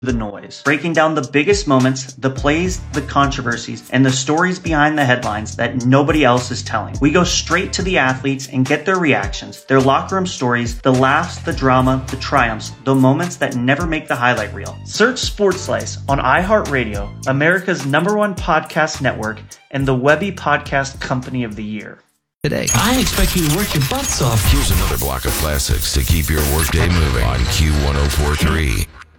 the noise, breaking down the biggest moments, the plays, the controversies, and the stories behind the headlines that nobody else is telling. We go straight to the athletes and get their reactions, their locker room stories, the laughs, the drama, the triumphs, the moments that never make the highlight reel. Search Sports Slice on iHeartRadio, America's #1 podcast network, and the Webby Podcast Company of the Year. Today, I expect you to work your butts off. Here's another block of classics to keep your workday moving on Q1043.